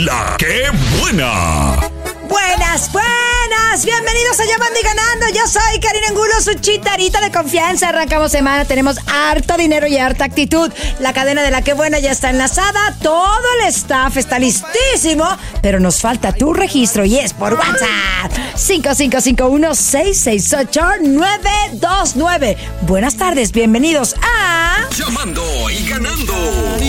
La que buena. Buenas, buenas, bienvenidos a Llamando y Ganando. Yo soy Karina Angulo, su chitarita de confianza. Arrancamos semana, tenemos harto dinero y harta actitud. La cadena de La que buena ya está enlazada, todo el staff está listísimo, pero nos falta tu registro y es por WhatsApp. 5551-668-929. Buenas tardes, bienvenidos a Llamando y Ganando.